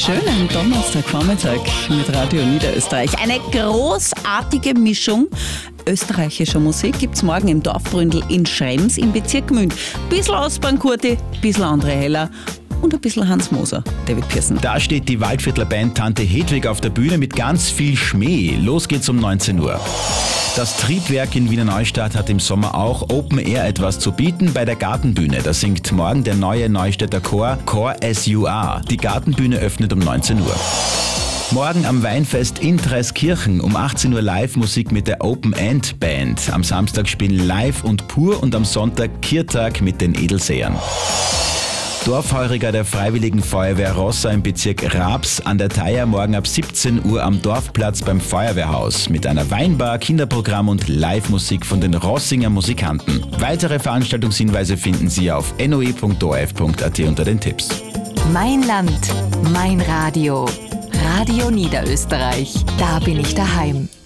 schönen Donnerstagvormittag mit Radio Niederösterreich. Eine großartige Mischung österreichischer Musik gibt's morgen im Dorfbründel in Schrems im Bezirk Gmünd. Bissl Ostbahn Kurti, bissl André Heller und ein bisschen Hans Moser, David Pearson. Da steht die Waldviertler Band Tante Hedwig auf der Bühne mit ganz viel Schmäh. Los geht's um 19 Uhr. Das Triebwerk in Wiener Neustadt hat im Sommer auch Open Air etwas zu bieten bei der Gartenbühne. Da singt morgen der neue Neustädter Chor As You Are. Die Gartenbühne öffnet um 19 Uhr. Morgen am Weinfest in Treskirchen um 18 Uhr Live-Musik mit der Open End Band. Am Samstag spielen Live und Pur und am Sonntag Kirtag mit den Edelsehern. Dorfheuriger der Freiwilligen Feuerwehr Rossa im Bezirk Raps an der Theier morgen ab 17 Uhr am Dorfplatz beim Feuerwehrhaus mit einer Weinbar, Kinderprogramm und Live-Musik von den Rossinger Musikanten. Weitere Veranstaltungshinweise finden Sie auf noe.orf.at unter den Tipps. Mein Land, mein Radio. Radio Niederösterreich. Da bin ich daheim.